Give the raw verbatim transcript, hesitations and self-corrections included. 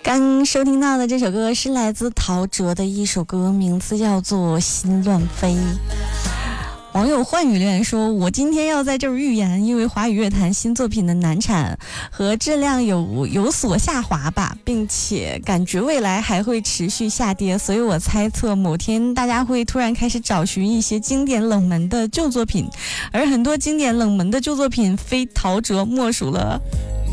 刚收听到的这首歌是来自陶喆的一首歌，名字叫做《心乱飞》。网友幻语恋说，我今天要在这儿预言，因为华语乐坛新作品的难产和质量有有所下滑吧，并且感觉未来还会持续下跌，所以我猜测某天大家会突然开始找寻一些经典冷门的旧作品，而很多经典冷门的旧作品非陶喆莫属了。